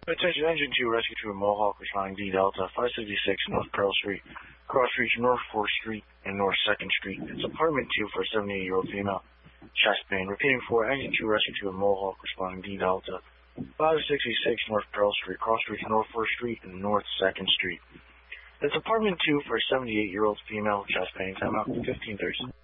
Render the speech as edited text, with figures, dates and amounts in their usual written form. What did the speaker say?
Attention Engine 2, Rescue 2 in Mohawk, responding D Delta, 566 North Pearl Street, Cross Street, North 4th Street, and North 2nd Street. It's apartment 2 for a 78-year-old female. Chest pain. Repeating for Engine 2, Rescue 2 in Mohawk, responding D Delta, 566 North Pearl Street, Cross Street, North 4th Street, and North 2nd Street. It's apartment 2 for a 78-year-old female. Chest pain. Time out 15:30.